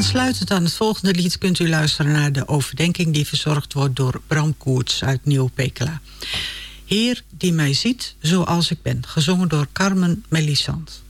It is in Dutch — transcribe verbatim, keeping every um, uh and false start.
Aansluitend aan het volgende lied kunt u luisteren naar de overdenking die verzorgd wordt door Bram Koerts uit Nieuw-Pekela. Heer die mij ziet zoals ik ben, gezongen door Carmen Melissant.